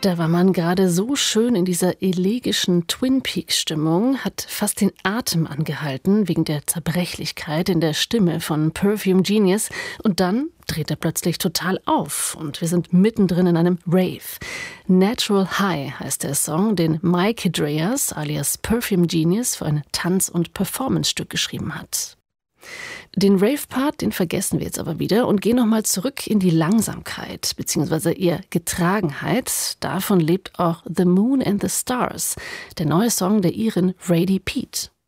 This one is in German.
Da war man gerade so schön in dieser elegischen Twin Peaks-Stimmung, hat fast den Atem angehalten wegen der Zerbrechlichkeit in der Stimme von Perfume Genius. Und dann dreht er plötzlich total auf und wir sind mittendrin in einem Rave. Natural High heißt der Song, den Mike Dreas alias Perfume Genius für ein Tanz- und Performance-Stück geschrieben hat. Den Rave-Part, den vergessen wir jetzt aber wieder und gehen nochmal zurück in die Langsamkeit bzw. eher Getragenheit. Davon lebt auch The Moon and the Stars, der neue Song der Irin Radie Peat.